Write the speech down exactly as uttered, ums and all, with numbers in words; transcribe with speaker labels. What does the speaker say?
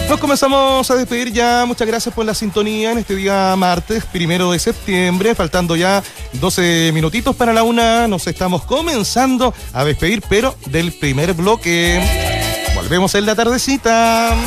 Speaker 1: Nos comenzamos a despedir ya. Muchas gracias por la sintonía en este día martes, primero de septiembre. Faltando ya doce minutitos para la una. Nos estamos comenzando a despedir, pero del primer bloque. Volvemos en la tardecita.